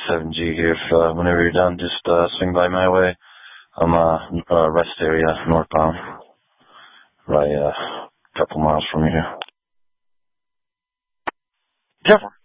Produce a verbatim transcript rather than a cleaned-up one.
seven G here. If, uh, whenever you're done, just uh, swing by my way. I'm uh, uh rest area, northbound, right uh, a couple miles from here. Jeff,